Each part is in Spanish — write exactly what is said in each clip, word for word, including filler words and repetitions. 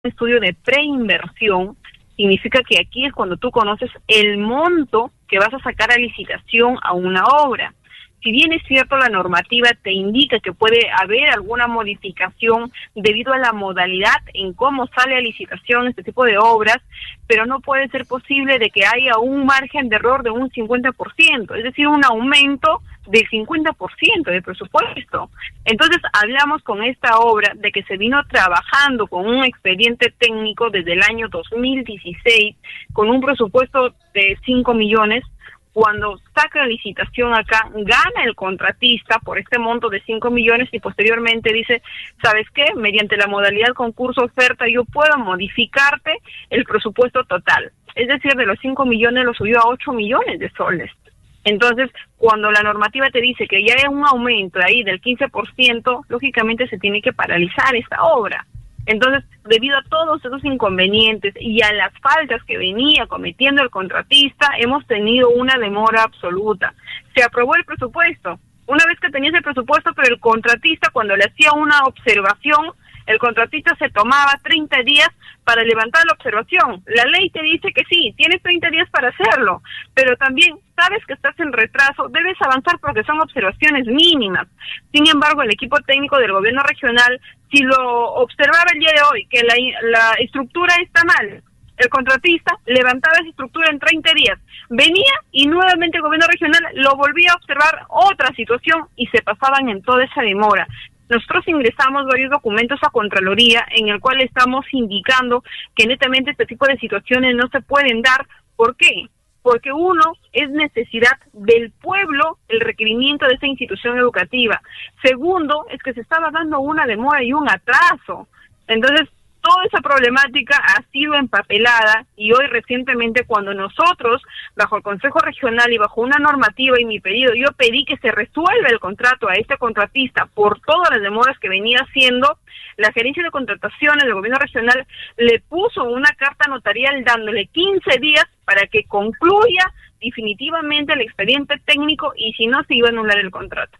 estudio de preinversión, significa que aquí es cuando tú conoces el monto que vas a sacar a licitación a una obra. Si bien es cierto, la normativa te indica que puede haber alguna modificación debido a la modalidad en cómo sale a licitación este tipo de obras, pero no puede ser posible de que haya un margen de error de un cincuenta por ciento, es decir, un aumento del cincuenta por ciento de presupuesto. Entonces hablamos con esta obra de que se vino trabajando con un expediente técnico desde el año dos mil dieciséis con un presupuesto de cinco millones. Cuando saca la licitación acá, gana el contratista por este monto de cinco millones y posteriormente dice, ¿sabes qué? Mediante la modalidad concurso-oferta yo puedo modificarte el presupuesto total. Es decir, de los cinco millones lo subió a ocho millones de soles. Entonces, cuando la normativa te dice que ya hay un aumento ahí del quince por ciento, lógicamente se tiene que paralizar esta obra. Entonces, debido a todos esos inconvenientes y a las faltas que venía cometiendo el contratista, hemos tenido una demora absoluta. Se aprobó el presupuesto. Una vez que tenías el presupuesto, pero el contratista, cuando le hacía una observación, el contratista se tomaba treinta días para levantar la observación. La ley te dice que sí, tienes treinta días para hacerlo, pero también sabes que estás en retraso, debes avanzar porque son observaciones mínimas. Sin embargo, el equipo técnico del gobierno regional, si lo observaba el día de hoy, que la, la estructura está mal, el contratista levantaba esa estructura en treinta días, venía y nuevamente el gobierno regional lo volvía a observar otra situación y se pasaban en toda esa demora. Nosotros ingresamos varios documentos a Contraloría en el cual estamos indicando que netamente este tipo de situaciones no se pueden dar. ¿Por qué? Porque uno, es necesidad del pueblo el requerimiento de esa institución educativa. Segundo, es que se estaba dando una demora y un atraso. Entonces, toda esa problemática ha sido empapelada y hoy recientemente cuando nosotros, bajo el Consejo Regional y bajo una normativa y mi pedido, yo pedí que se resuelva el contrato a este contratista por todas las demoras que venía haciendo, la Gerencia de Contrataciones del Gobierno Regional le puso una carta notarial dándole quince días para que concluya definitivamente el expediente técnico y si no se iba a anular el contrato.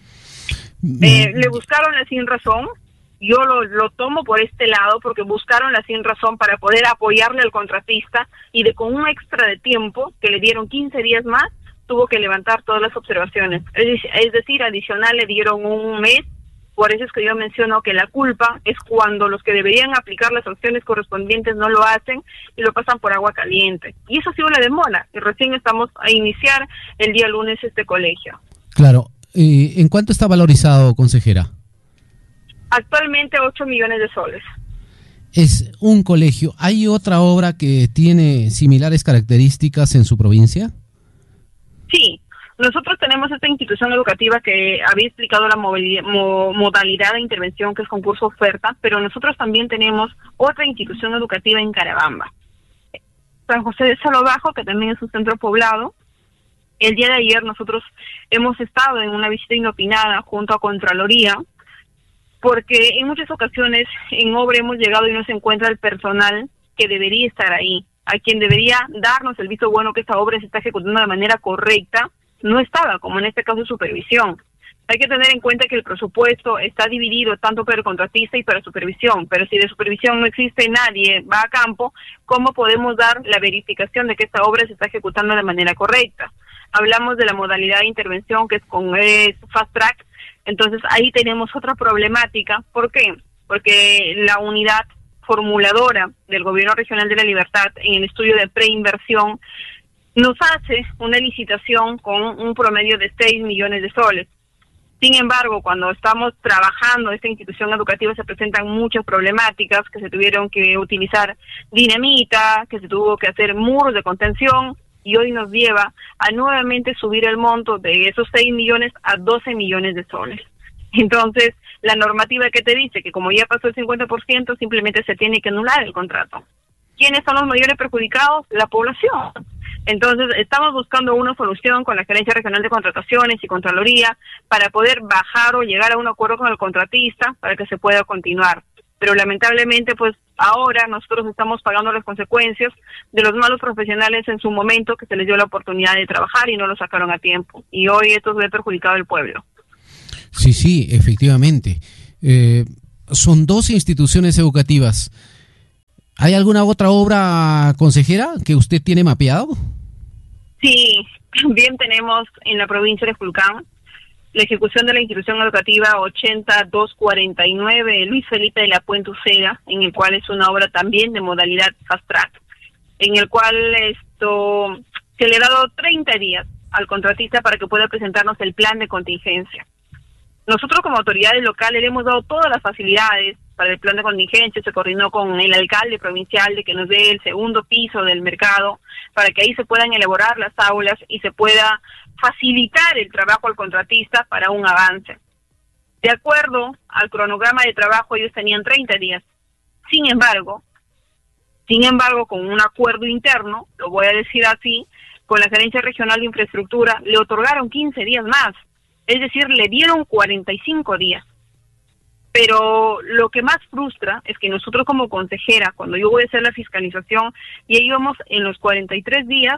Eh, le buscaron la sin razón. Yo lo, lo tomo por este lado porque buscaron la sin razón para poder apoyarle al contratista y de con un extra de tiempo que le dieron quince días más, tuvo que levantar todas las observaciones. Es, es decir, adicional le dieron un mes. Por eso es que yo menciono que la culpa es cuando los que deberían aplicar las sanciones correspondientes no lo hacen y lo pasan por agua caliente. Y eso ha sido la demora. Y recién estamos a iniciar el día lunes este colegio. Claro. Eh, ¿En cuánto está valorizado, consejera? Actualmente ocho millones de soles. Es un colegio. ¿Hay otra obra que tiene similares características en su provincia? Sí, nosotros tenemos esta institución educativa que había explicado la movilidad, mo, modalidad de intervención que es concurso oferta, pero nosotros también tenemos otra institución educativa en Carabamba. San José de Salo Bajo, que también es un centro poblado. El día de ayer nosotros hemos estado en una visita inopinada junto a Contraloría, porque en muchas ocasiones en obra hemos llegado y no se encuentra el personal que debería estar ahí, a quien debería darnos el visto bueno que esta obra se está ejecutando de manera correcta, no estaba, como en este caso de supervisión. Hay que tener en cuenta que el presupuesto está dividido tanto para el contratista y para supervisión, pero si de supervisión no existe nadie, va a campo, ¿cómo podemos dar la verificación de que esta obra se está ejecutando de manera correcta? Hablamos de la modalidad de intervención que es con es Fast Track. Entonces ahí tenemos otra problemática. ¿Por qué? Porque la unidad formuladora del Gobierno Regional de la Libertad en el estudio de preinversión nos hace una licitación con un promedio de seis millones de soles. Sin embargo, cuando estamos trabajando esta institución educativa se presentan muchas problemáticas, que se tuvieron que utilizar dinamita, que se tuvo que hacer muros de contención, y hoy nos lleva a nuevamente subir el monto de esos seis millones a doce millones de soles. Entonces, la normativa que te dice que como ya pasó el cincuenta por ciento, simplemente se tiene que anular el contrato. ¿Quiénes son los mayores perjudicados? La población. Entonces, estamos buscando una solución con la Gerencia Regional de Contrataciones y Contraloría para poder bajar o llegar a un acuerdo con el contratista para que se pueda continuar. Pero lamentablemente, pues ahora nosotros estamos pagando las consecuencias de los malos profesionales en su momento que se les dio la oportunidad de trabajar y no lo sacaron a tiempo. Y hoy esto se ve perjudicado al pueblo. Sí, sí, efectivamente. Eh, son dos instituciones educativas. ¿Hay alguna otra obra, consejera, que usted tiene mapeado? Sí, también tenemos en la provincia de Julcán la ejecución de la institución educativa ochenta mil doscientos cuarenta y nueve Luis Felipe de la Puente Uceda, en el cual es una obra también de modalidad fast track, en el cual esto se le ha dado treinta días al contratista para que pueda presentarnos el plan de contingencia. Nosotros como autoridades locales le hemos dado todas las facilidades para el plan de contingencia. Se coordinó con el alcalde provincial de que nos dé el segundo piso del mercado para que ahí se puedan elaborar las aulas y se pueda facilitar el trabajo al contratista para un avance. De acuerdo al cronograma de trabajo, ellos tenían treinta días. Sin embargo, sin embargo, con un acuerdo interno, lo voy a decir así, con la Gerencia Regional de Infraestructura, le otorgaron quince días más. Es decir, le dieron cuarenta y cinco días. Pero lo que más frustra es que nosotros como consejera, cuando yo voy a hacer la fiscalización, ya íbamos en los cuarenta y tres días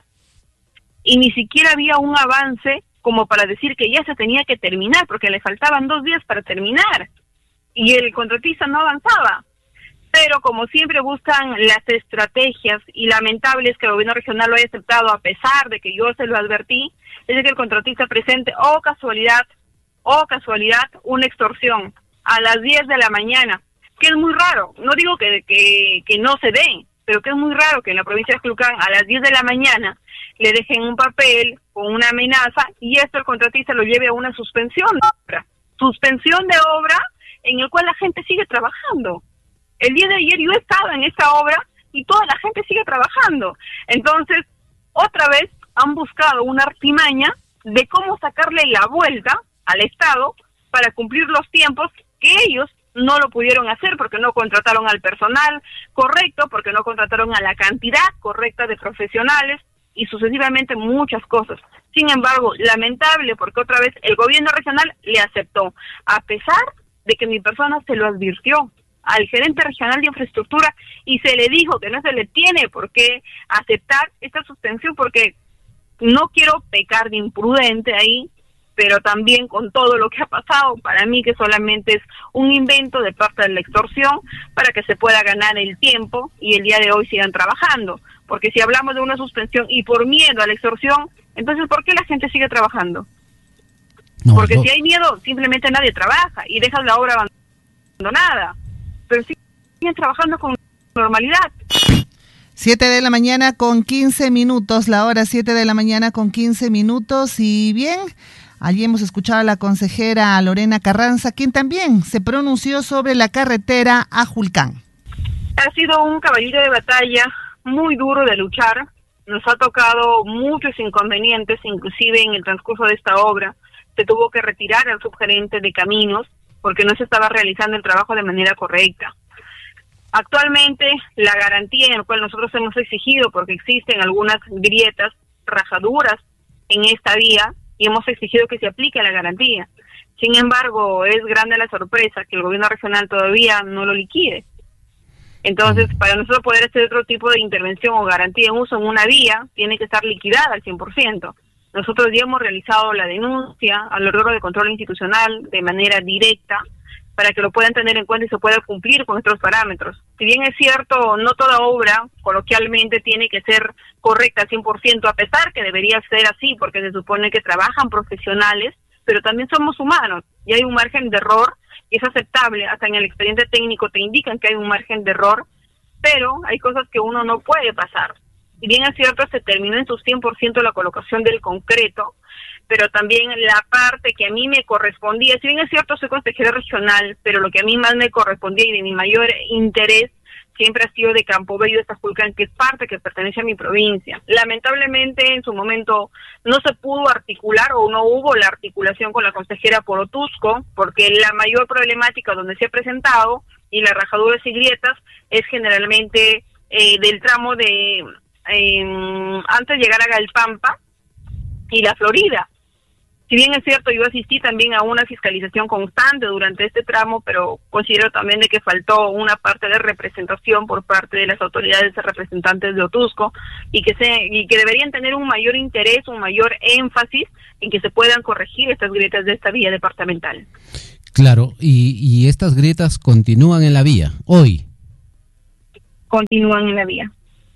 y ni siquiera había un avance como para decir que ya se tenía que terminar, porque le faltaban dos días para terminar y el contratista no avanzaba. Pero como siempre buscan las estrategias, y lamentable es que el gobierno regional lo haya aceptado a pesar de que yo se lo advertí, es de que el contratista presente, oh casualidad, oh casualidad, una extorsión a las diez de la mañana, que es muy raro. No digo que, que, que no se den, pero que es muy raro que en la provincia de Julcán a las diez de la mañana le dejen un papel con una amenaza y esto el contratista lo lleve a una suspensión de obra. Suspensión de obra en el cual la gente sigue trabajando. El día de ayer yo estaba en esta obra y toda la gente sigue trabajando. Entonces, otra vez han buscado una artimaña de cómo sacarle la vuelta al Estado para cumplir los tiempos que ellos no lo pudieron hacer porque no contrataron al personal correcto, porque no contrataron a la cantidad correcta de profesionales y sucesivamente muchas cosas. Sin embargo, lamentable porque otra vez el gobierno regional le aceptó, a pesar de que mi persona se lo advirtió al gerente regional de infraestructura y se le dijo que no se le tiene por qué aceptar esta suspensión porque no quiero pecar de imprudente ahí, pero también con todo lo que ha pasado, para mí que solamente es un invento de parte de la extorsión para que se pueda ganar el tiempo y el día de hoy sigan trabajando. Porque si hablamos de una suspensión y por miedo a la extorsión, entonces ¿por qué la gente sigue trabajando? No, porque no. Si hay miedo, simplemente nadie trabaja y dejas la obra abandonada, pero siguen trabajando con normalidad. Siete de la mañana con quince minutos, la hora siete de la mañana con quince minutos y bien, allí hemos escuchado a la consejera Lorena Carranza, quien también se pronunció sobre la carretera a Julcán. Ha sido un caballito de batalla muy duro de luchar, nos ha tocado muchos inconvenientes, inclusive en el transcurso de esta obra se tuvo que retirar al subgerente de caminos porque no se estaba realizando el trabajo de manera correcta. Actualmente, la garantía en la cual nosotros hemos exigido, porque existen algunas grietas, rajaduras en esta vía, y hemos exigido que se aplique la garantía. Sin embargo, es grande la sorpresa que el gobierno regional todavía no lo liquide. Entonces, para nosotros poder hacer otro tipo de intervención o garantía en uso en una vía, tiene que estar liquidada al cien por ciento. Nosotros ya hemos realizado la denuncia al órgano de control institucional de manera directa para que lo puedan tener en cuenta y se pueda cumplir con estos parámetros. Si bien es cierto, no toda obra coloquialmente tiene que ser correcta al cien por ciento, a pesar que debería ser así, porque se supone que trabajan profesionales, pero también somos humanos y hay un margen de error y es aceptable. Hasta en el expediente técnico te indican que hay un margen de error, pero hay cosas que uno no puede pasar. Si bien es cierto, se terminó en su cien por ciento la colocación del concreto, pero también la parte que a mí me correspondía, si bien es cierto, soy consejera regional, pero lo que a mí más me correspondía y de mi mayor interés siempre ha sido de Campo Bello de Tajulcán, que es parte que pertenece a mi provincia. Lamentablemente, en su momento no se pudo articular o no hubo la articulación con la consejera por Otusco, porque la mayor problemática donde se ha presentado y las rajaduras y grietas es generalmente eh, del tramo de eh, antes de llegar a Galpampa y la Florida. Si bien es cierto, yo asistí también a una fiscalización constante durante este tramo, pero considero también de que faltó una parte de representación por parte de las autoridades representantes de Otusco y que se y que deberían tener un mayor interés, un mayor énfasis en que se puedan corregir estas grietas de esta vía departamental. Claro, y, y estas grietas continúan en la vía hoy. continúan en la vía.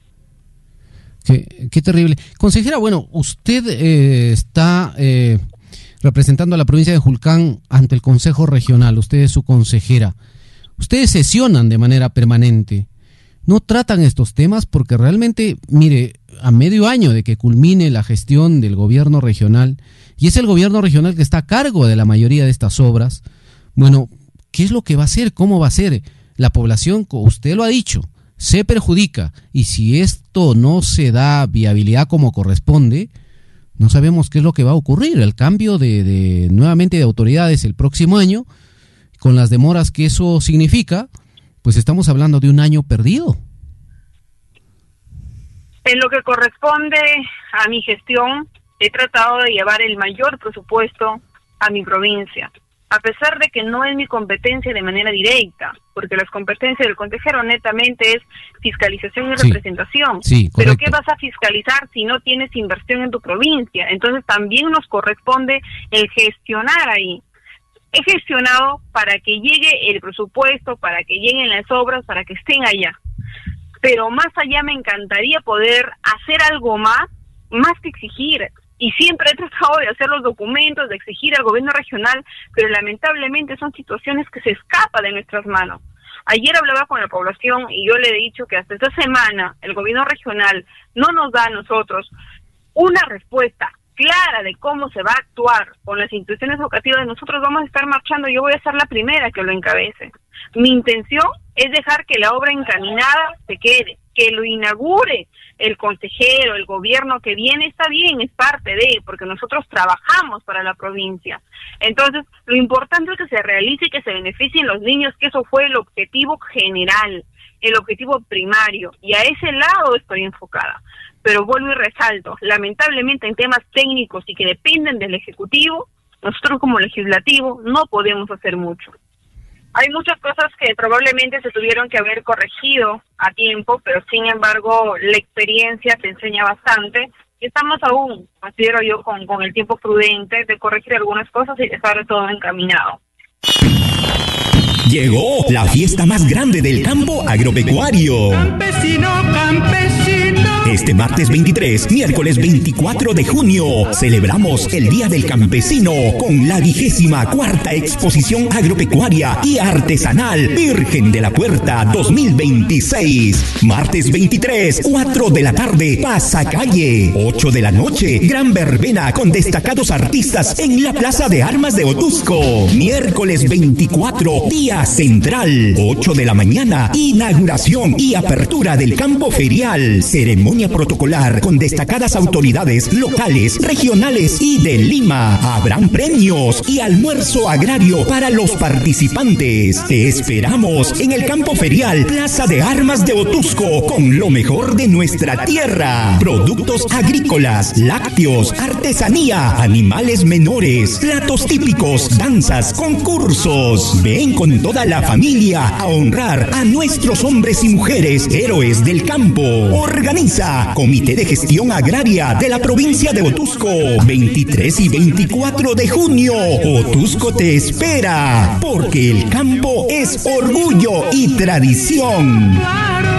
Qué, qué terrible. Consejera, bueno, usted eh, está eh, representando a la provincia de Julcán ante el Consejo Regional, usted es su consejera. Ustedes sesionan de manera permanente, no tratan estos temas porque realmente, mire, a medio año de que culmine la gestión del gobierno regional, y es el gobierno regional que está a cargo de la mayoría de estas obras, bueno, ¿qué es lo que va a hacer? ¿Cómo va a ser? La población, usted lo ha dicho, se perjudica, y si esto no se da viabilidad como corresponde, no sabemos qué es lo que va a ocurrir. El cambio de, de nuevamente de autoridades el próximo año, con las demoras que eso significa, pues estamos hablando de un año perdido. En lo que corresponde a mi gestión, he tratado de llevar el mayor presupuesto a mi provincia, a pesar de que no es mi competencia de manera directa, porque las competencias del consejero netamente es fiscalización y sí, representación. Sí, pero ¿qué vas a fiscalizar si no tienes inversión en tu provincia? Entonces también nos corresponde el gestionar ahí. He gestionado para que llegue el presupuesto, para que lleguen las obras, para que estén allá. Pero más allá me encantaría poder hacer algo más, más que exigir. Y siempre he tratado de hacer los documentos, de exigir al gobierno regional, pero lamentablemente son situaciones que se escapan de nuestras manos. Ayer hablaba con la población y yo le he dicho que hasta esta semana el gobierno regional no nos da a nosotros una respuesta clara de cómo se va a actuar con las instituciones educativas. Nosotros vamos a estar marchando, yo voy a ser la primera que lo encabece. Mi intención es dejar que la obra encaminada se quede, que lo inaugure el consejero, el gobierno que viene, está bien, es parte de, porque nosotros trabajamos para la provincia. Entonces, lo importante es que se realice y que se beneficien los niños, que eso fue el objetivo general, el objetivo primario, y a ese lado estoy enfocada. Pero vuelvo y resalto, lamentablemente en temas técnicos y que dependen del Ejecutivo, nosotros como Legislativo no podemos hacer mucho. Hay muchas cosas que probablemente se tuvieron que haber corregido a tiempo, pero sin embargo la experiencia te enseña bastante. Y estamos aún, considero yo, con, con el tiempo prudente de corregir algunas cosas y dejar todo encaminado. Llegó la fiesta más grande del campo agropecuario. Campesino, campesino. Este martes veintitrés, miércoles veinticuatro de junio, celebramos el Día del Campesino con la vigésima cuarta exposición agropecuaria y artesanal Virgen de la Puerta dos mil veintiséis. Martes veintitrés, cuatro de la tarde, Pasacalle. ocho de la noche, gran verbena con destacados artistas en la Plaza de Armas de Otuzco. Miércoles veinticuatro, día central, ocho de la mañana, inauguración y apertura del campo ferial. Ceremonia protocolar con destacadas autoridades locales, regionales y de Lima. Habrán premios y almuerzo agrario para los participantes. Te esperamos en el campo ferial Plaza de Armas de Otuzco con lo mejor de nuestra tierra. Productos agrícolas, lácteos, artesanía, animales menores, platos típicos, danzas, concursos. Ven con toda la familia a honrar a nuestros hombres y mujeres héroes del campo. Organiza Comité de Gestión Agraria de la provincia de Otuzco. veintitrés y veinticuatro de junio. Otuzco te espera, porque el campo es orgullo y tradición.